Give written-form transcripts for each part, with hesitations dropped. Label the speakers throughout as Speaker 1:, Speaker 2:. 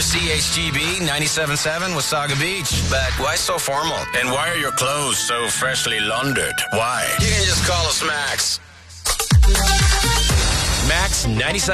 Speaker 1: CHGB 97.7 Wasaga Beach. But why so formal?
Speaker 2: And why are your clothes so freshly laundered? Why?
Speaker 1: You can just call us Max.
Speaker 3: Max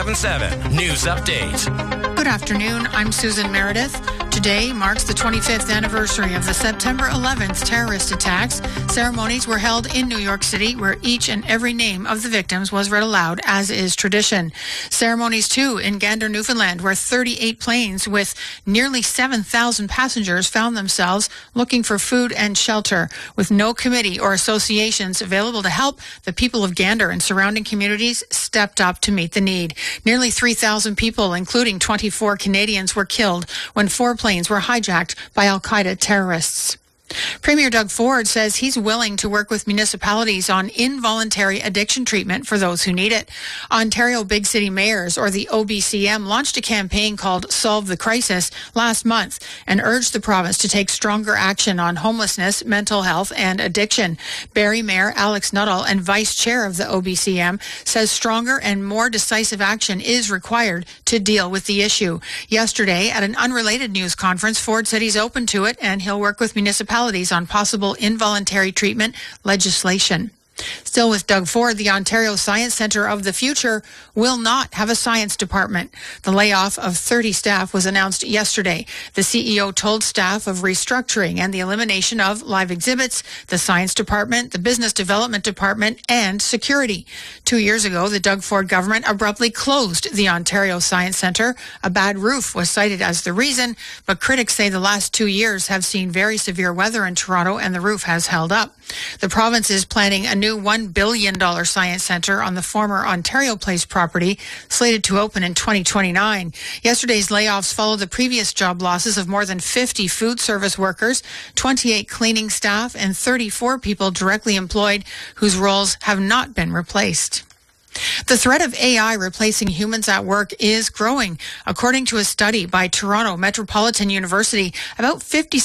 Speaker 3: 97.7 News Update.
Speaker 4: Good afternoon. I'm Susan Meredith. Today marks the 25th anniversary of the September 11th terrorist attacks. Ceremonies were held in New York City, where each and every name of the victims was read aloud, as is tradition. Ceremonies, too, in Gander, Newfoundland, where 38 planes with nearly 7,000 passengers found themselves looking for food and shelter. With no committee or associations available to help, the people of Gander and surrounding communities stepped up to meet the need. Nearly 3,000 people, including 24 Canadians, were killed when 4 planes were hijacked by Al-Qaeda terrorists. Premier Doug Ford says he's willing to work with municipalities on involuntary addiction treatment for those who need it. Ontario Big City Mayors, or the OBCM, launched a campaign called Solve the Crisis last month and urged the province to take stronger action on homelessness, mental health, and addiction. Barrie Mayor Alex Nuttall and Vice Chair of the OBCM says stronger and more decisive action is required to deal with the issue. Yesterday, at an unrelated news conference, Ford said he's open to it and he'll work with municipalities on possible involuntary treatment legislation. Still with Doug Ford, the Ontario Science Centre of the Future will not have a science department. The layoff of 30 staff was announced yesterday. The CEO told staff of restructuring and the elimination of live exhibits, the science department, the business development department, and security. 2 years ago, the Doug Ford government abruptly closed the Ontario Science Centre. A bad roof was cited as the reason, but critics say the last 2 years have seen very severe weather in Toronto and the roof has held up. The province is planning a new $1 billion science centre on the former Ontario Place property, slated to open in 2029. Yesterday's layoffs follow the previous job losses of more than 50 food service workers, 28 cleaning staff, and 34 people directly employed whose roles have not been replaced. The threat of AI replacing humans at work is growing. According to a study by Toronto Metropolitan University, about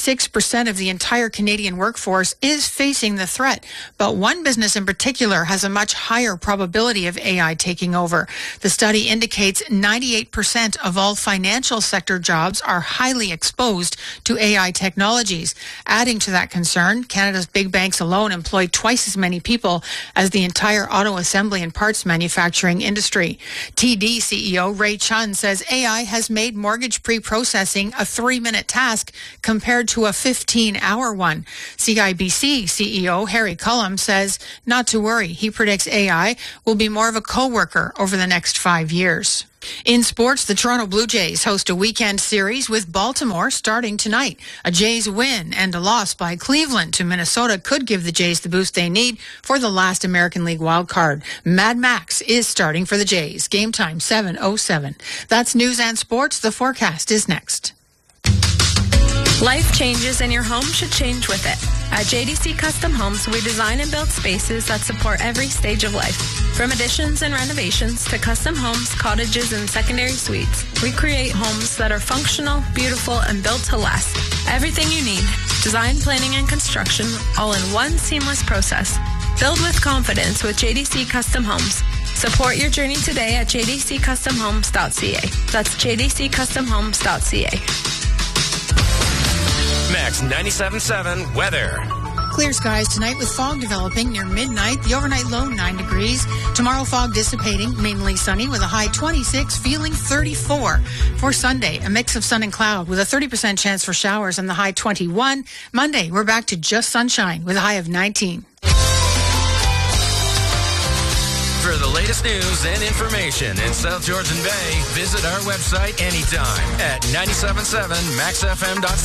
Speaker 4: 56% of the entire Canadian workforce is facing the threat. But one business in particular has a much higher probability of AI taking over. The study indicates 98% of all financial sector jobs are highly exposed to AI technologies. Adding to that concern, Canada's big banks alone employ twice as many people as the entire auto assembly and parts manufacturing industry. TD CEO Ray Chun says AI has made mortgage pre-processing a 3-minute task compared to a 15-hour one. CIBC CEO Harry Cullum says not to worry. He predicts AI will be more of a co-worker over the next 5 years. In sports, the Toronto Blue Jays host a weekend series with Baltimore starting tonight. A Jays win and a loss by Cleveland to Minnesota could give the Jays the boost they need for the last American League wildcard. Mad Max is starting for the Jays. Game time 7:07. That's news and sports. The forecast is next.
Speaker 5: Life changes and your home should change with it. At JDC Custom Homes, we design and build spaces that support every stage of life. From additions and renovations to custom homes, cottages, and secondary suites, we create homes that are functional, beautiful, and built to last. Everything you need, design, planning, and construction, all in one seamless process. Build with confidence with JDC Custom Homes. Support your journey today at jdccustomhomes.ca. That's jdccustomhomes.ca.
Speaker 3: Max 97.7 weather.
Speaker 4: Clear skies tonight with fog developing near midnight. The overnight low 9 degrees. Tomorrow fog dissipating, mainly sunny with a high 26, feeling 34. For Sunday, a mix of sun and cloud with a 30% chance for showers and the high 21. Monday, we're back to just sunshine with a high of 19.
Speaker 3: For the latest news and information in South Georgian Bay, visit our website anytime at 97.7maxfm.ca.